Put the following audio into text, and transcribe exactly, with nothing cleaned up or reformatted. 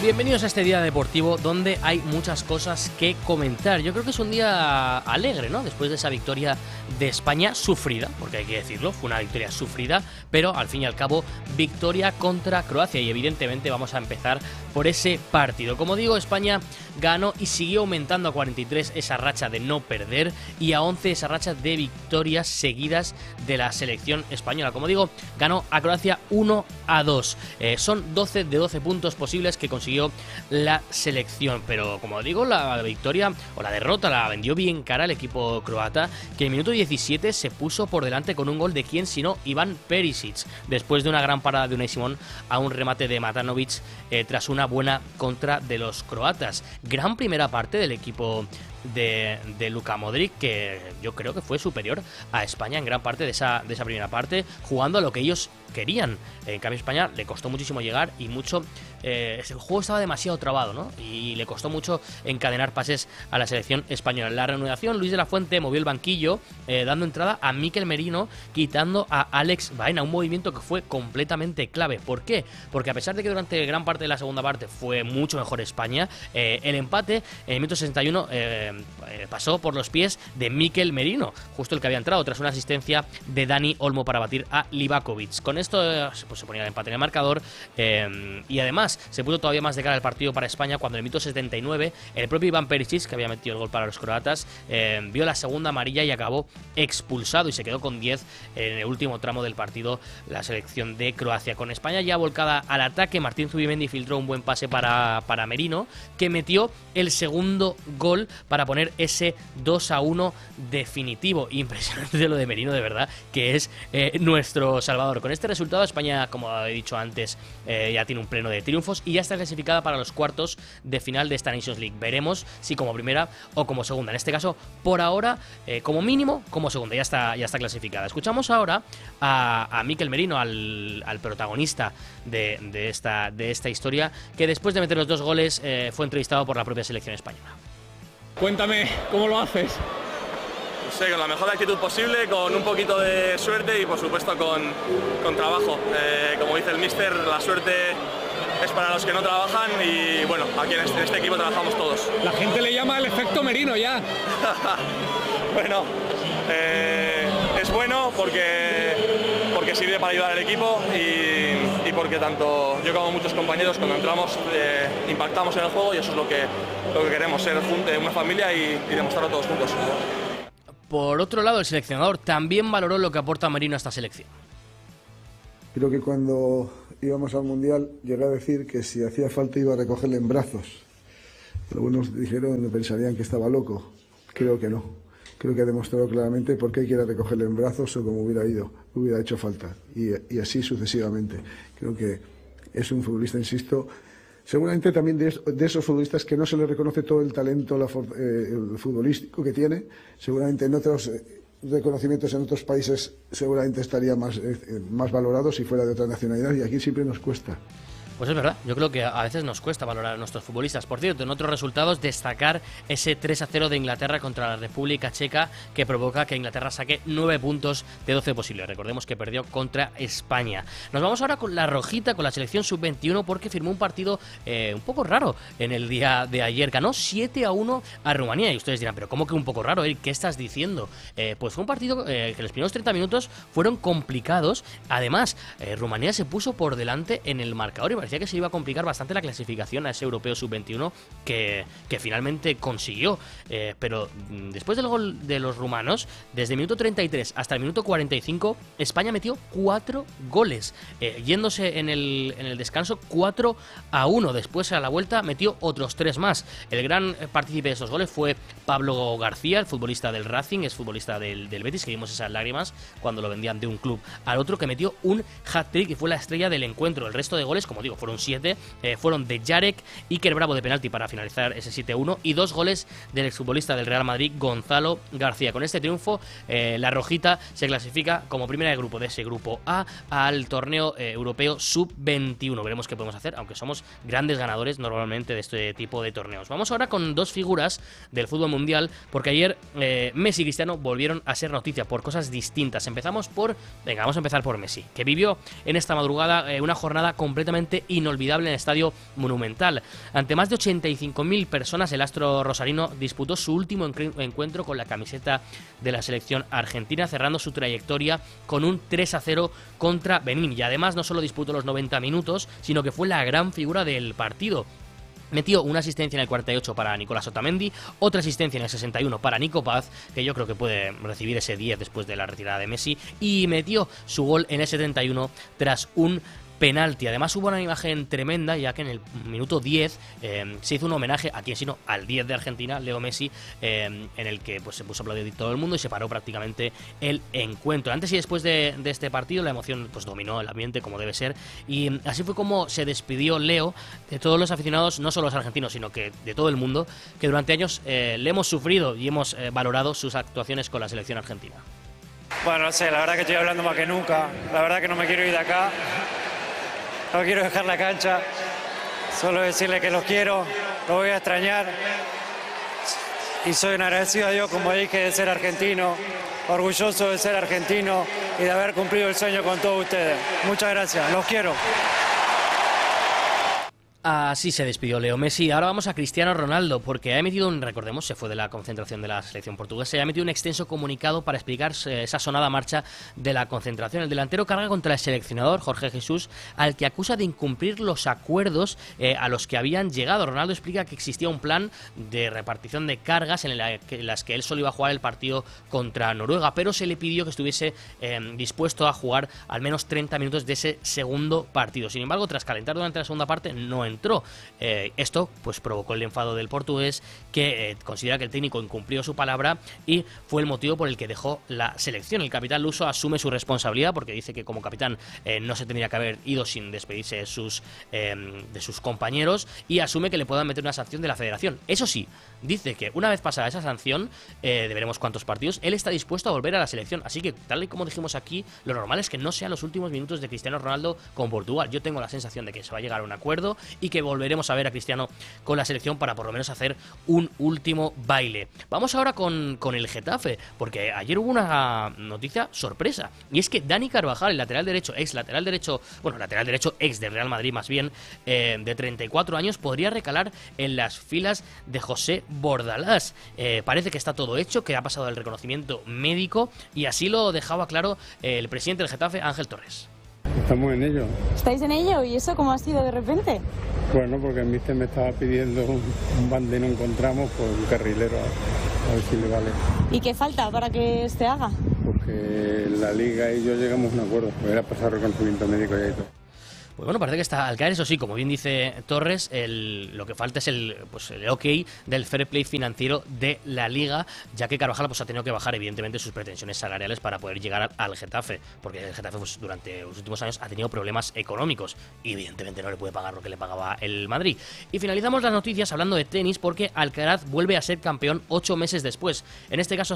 Bienvenidos a este día deportivo donde hay muchas cosas que comentar. Yo creo que es un día alegre, ¿no? Después de esa victoria de España sufrida, porque hay que decirlo, fue una victoria sufrida, pero al fin y al cabo victoria contra Croacia y evidentemente vamos a empezar por ese partido. Como digo, España ganó y siguió aumentando a cuarenta y tres esa racha de no perder y a once esa racha de victorias seguidas de la selección española. Como digo, ganó a Croacia uno a dos. Eh, son doce de doce puntos posibles que consiguió la selección, pero como digo, la victoria o la derrota la vendió bien cara el equipo croata, que en el minuto diecisiete se puso por delante con un gol de quién sino Ivan Perisic, después de una gran parada de Unai Simón a un remate de Matanovic eh, tras una buena contra de los croatas. Gran primera parte del equipo de, de Luka Modric, que yo creo que fue superior a España en gran parte de esa, de esa primera parte, jugando a lo que ellos querían. En cambio, a España le costó muchísimo llegar y mucho. Eh, el juego estaba demasiado trabado, ¿no? Y le costó mucho encadenar pases a la selección española. En la reanudación, Luis de la Fuente movió el banquillo, eh, dando entrada a Mikel Merino, quitando a Alex Baena, un movimiento que fue completamente clave. ¿Por qué? Porque a pesar de que durante gran parte de la segunda parte fue mucho mejor España, eh, el empate en el minuto sesenta y uno eh, eh, pasó por los pies de Mikel Merino, justo el que había entrado tras una asistencia de Dani Olmo para batir a Livakovic. Con esto eh, pues, se ponía el empate en el marcador eh, y además se puso todavía más de cara al partido para España cuando en el minuto setenta y nueve el propio Ivan Perisic, que había metido el gol para los croatas, eh, vio la segunda amarilla y acabó expulsado y se quedó con diez en el último tramo del partido la selección de Croacia. Con España ya volcada al ataque, Martín Zubimendi filtró un buen pase para, para Merino, que metió el segundo gol para poner ese dos a uno definitivo. Impresionante lo de Merino, de verdad, que es eh, nuestro salvador. Con este resultado España, como he dicho antes, eh, ya tiene un pleno de triunfos y ya está clasificada para los cuartos de final de esta Nations League. Veremos si como primera o como segunda. En este caso, por ahora, eh, como mínimo, como segunda. Ya está, ya está clasificada. Escuchamos ahora a, a Mikel Merino, al, al protagonista de, de, esta, de esta historia, que después de meter los dos goles eh, fue entrevistado por la propia selección española. Cuéntame, ¿cómo lo haces? No sé, con la mejor actitud posible, con un poquito de suerte y por supuesto con, con trabajo. Eh, como dice el míster, la suerte es para los que no trabajan y bueno, aquí en este, en este equipo trabajamos todos. La gente le llama el efecto Merino ya. Bueno, eh, es bueno porque, porque sirve para ayudar al equipo y, y porque tanto yo como muchos compañeros cuando entramos eh, impactamos en el juego y eso es lo que, lo que queremos, ser juntos, una familia y, y demostrarlo todos juntos. Por otro lado, el seleccionador también valoró lo que aporta Merino a esta selección. Creo que cuando íbamos al Mundial llegué a decir que si hacía falta iba a recogerle en brazos. Algunos dijeron, me pensarían que estaba loco. Creo que no. Creo que ha demostrado claramente por qué quiere recogerle en brazos o como hubiera ido, hubiera hecho falta. Y, y así sucesivamente. Creo que es un futbolista, insisto, seguramente también de, de esos futbolistas que no se le reconoce todo el talento la, eh, el futbolístico que tiene. Seguramente en otros eh, reconocimientos en otros países seguramente estaría más, eh, más valorado si fuera de otra nacionalidad y aquí siempre nos cuesta. Pues es verdad, yo creo que a veces nos cuesta valorar a nuestros futbolistas. Por cierto, en otros resultados, destacar ese tres a cero de Inglaterra contra la República Checa, que provoca que Inglaterra saque nueve puntos de doce posibles. Recordemos que perdió contra España. Nos vamos ahora con la rojita, con la selección sub veintiuno, porque firmó un partido eh, un poco raro en el día de ayer. Ganó siete a uno a Rumanía. Y ustedes dirán, pero ¿cómo que un poco raro? ¿Eh? ¿Qué estás diciendo? Eh, pues fue un partido eh, que los primeros treinta minutos fueron complicados. Además, eh, Rumanía se puso por delante en el marcador y parecía que se iba a complicar bastante la clasificación a ese europeo sub veintiuno que, que finalmente consiguió. Eh, pero después del gol de los rumanos, desde el minuto treinta y tres hasta el minuto cuarenta y cinco, España metió cuatro goles, eh, yéndose en el, en el descanso cuatro a uno. Después a la vuelta metió otros tres más. El gran partícipe de esos goles fue Pablo García, el futbolista del Racing, es futbolista del, del Betis, que vimos esas lágrimas cuando lo vendían de un club al otro, que metió un hat-trick y fue la estrella del encuentro. El resto de goles, como digo, fueron siete, eh, fueron de Jarek, Iker Bravo de penalti para finalizar ese siete uno y dos goles del exfutbolista del Real Madrid, Gonzalo García. Con este triunfo, eh, la rojita se clasifica como primera de grupo de ese grupo A al torneo eh, europeo sub veintiuno. Veremos qué podemos hacer, aunque somos grandes ganadores normalmente de este tipo de torneos. Vamos ahora con dos figuras del fútbol mundial, porque ayer eh, Messi y Cristiano volvieron a ser noticia por cosas distintas. Empezamos por, venga, vamos a empezar por Messi, que vivió en esta madrugada eh, una jornada completamente inolvidable en el Estadio Monumental. Ante más de ochenta y cinco mil personas, el astro rosarino disputó su último encuentro con la camiseta de la selección argentina, cerrando su trayectoria con un tres a cero contra Benín. Y además no solo disputó los noventa minutos, sino que fue la gran figura del partido. Metió una asistencia en el cuarenta y ocho para Nicolás Otamendi, otra asistencia en el sesenta y uno para Nico Paz, que yo creo que puede recibir ese diez después de la retirada de Messi, y metió su gol en el setenta y uno tras un penalti. Además hubo una imagen tremenda, ya que en el minuto diez eh, se hizo un homenaje a quien sino al diez de Argentina, Leo Messi, eh, en el que pues se puso a aplaudir todo el mundo y se paró prácticamente el encuentro. Antes y después de, de este partido la emoción pues dominó el ambiente como debe ser, y así fue como se despidió Leo de todos los aficionados, no solo los argentinos sino que de todo el mundo, que durante años eh, le hemos sufrido y hemos eh, valorado sus actuaciones con la selección argentina. Bueno, no sé, la verdad que estoy hablando más que nunca, la verdad que no me quiero ir de acá. No quiero dejar la cancha, solo decirle que los quiero, los voy a extrañar y soy un agradecido a Dios, como dije, de ser argentino, orgulloso de ser argentino y de haber cumplido el sueño con todos ustedes. Muchas gracias, los quiero. Así se despidió Leo Messi. Ahora vamos a Cristiano Ronaldo, porque ha emitido un, recordemos, se fue de la concentración de la selección portuguesa, y ha emitido un extenso comunicado para explicar esa sonada marcha de la concentración. El delantero carga contra el seleccionador Jorge Jesús, al que acusa de incumplir los acuerdos eh, a los que habían llegado. Ronaldo explica que existía un plan de repartición de cargas en, la que, en las que él solo iba a jugar el partido contra Noruega, pero se le pidió que estuviese eh, dispuesto a jugar al menos treinta minutos de ese segundo partido. Sin embargo, tras calentar durante la segunda parte, no entró. Eh, esto pues provocó el enfado del portugués, que eh, considera que el técnico incumplió su palabra y fue el motivo por el que dejó la selección. El capitán luso asume su responsabilidad porque dice que como capitán eh, no se tendría que haber ido sin despedirse de sus, eh, de sus compañeros, y asume que le puedan meter una sanción de la federación. Eso sí, dice que una vez pasada esa sanción, eh, de veremos cuántos partidos, él está dispuesto a volver a la selección. Así que, tal y como dijimos aquí, lo normal es que no sean los últimos minutos de Cristiano Ronaldo con Portugal. Yo tengo la sensación de que se va a llegar a un acuerdo y que volveremos a ver a Cristiano con la selección para por lo menos hacer un último baile. Vamos ahora con, con el Getafe, porque ayer hubo una noticia sorpresa, y es que Dani Carvajal, el lateral derecho, ex lateral derecho, bueno, lateral derecho ex del Real Madrid más bien, eh, de treinta y cuatro años, podría recalar en las filas de José Bordalás. Eh, parece que está todo hecho, que ha pasado el reconocimiento médico, y así lo dejaba claro eh, el presidente del Getafe, Ángel Torres. Estamos en ello. ¿Estáis en ello? ¿Y eso cómo ha sido de repente? Bueno, porque el míster me estaba pidiendo un, un van de no encontramos, pues un carrilero, a, a ver si le vale. ¿Y qué falta para que se haga? Porque la liga y yo llegamos a un acuerdo, pues era pasar reconocimiento médico ya y todo. Pues bueno, parece que está al caer, eso sí, como bien dice Torres, el, lo que falta es el, pues el ok del fair play financiero de la Liga, ya que Carvajal pues, ha tenido que bajar evidentemente sus pretensiones salariales para poder llegar al, al Getafe, porque el Getafe pues, durante los últimos años ha tenido problemas económicos y evidentemente no le puede pagar lo que le pagaba el Madrid. Y finalizamos las noticias hablando de tenis, porque Alcaraz vuelve a ser campeón ocho meses después. En este caso